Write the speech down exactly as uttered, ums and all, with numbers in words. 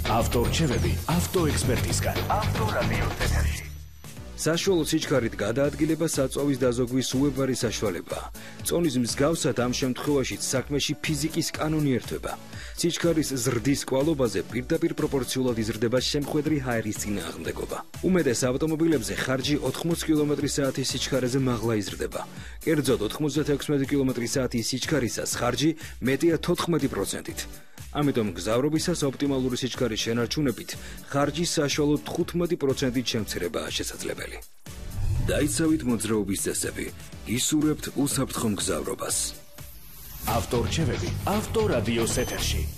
ავტორჩევები ავტოექსპერტისგან. ავტორადიოს ეთერში. საშუალო სიჩქარით გადაადგილება საწვავის დაზოგვის უებარი საშუალებაა. წონის მსგავსად ამ შემთხვევაშიც საქმეში ფიზიკის კანონი ერთვება. სიჩქარის ზრდის კვალობაზე პირდაპირ პროპორციულად იზრდება შემხვედრი ჰაერის წინააღმდეგობა. უმეტეს ავტომობილებზე ხარჯი ოთხმოცი კილომეტრი საათის სიჩქარეზე მაღლა იზრდება. კერძოდ ოთხმოცდათექვსმეტი კილომეტრი საათის სიჩქარისას ხარჯი მეტია თოთხმეტი პროცენტით. ამიტომ გზავრობისას ოპტიმალური სიჩქარის შენარჩუნებით ხარჯის საშუალო თხუთმეტი პროცენტით შემცირებაა შესაძლებელი. დაიცავით მოძრაობის წესები, გისურვებთ უსაფრთხო მგზავრობას. ავტორჩევები ავტორადიოს ეთერში.